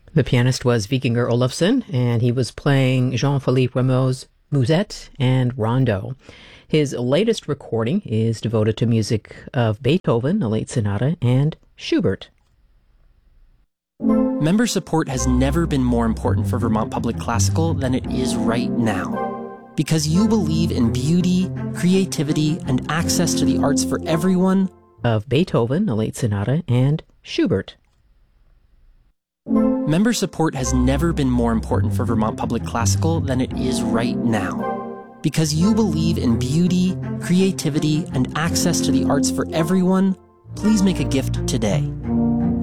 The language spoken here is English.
The pianist was Vikingur Olafsson, and he was playing Jean-Philippe Rameau's Musette and Rondo. His latest recording is devoted to music of Beethoven, a late sonata, and Schubert. Member support has never been more important for Vermont Public Classical than it is right now. Because you believe in beauty, creativity, and access to the arts for everyone. Of Beethoven, a late sonata, and Schubert. Member support has never been more important for Vermont Public Classical than it is right now. Because you believe in beauty, creativity, and access to the arts for everyone, please make a gift today.